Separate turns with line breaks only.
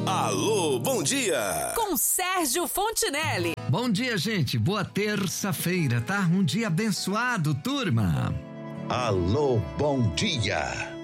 Alô, bom dia!
Com Sérgio Fontinelli.
Bom dia, gente. Boa terça-feira, tá? Um dia abençoado, turma.
Alô, bom dia!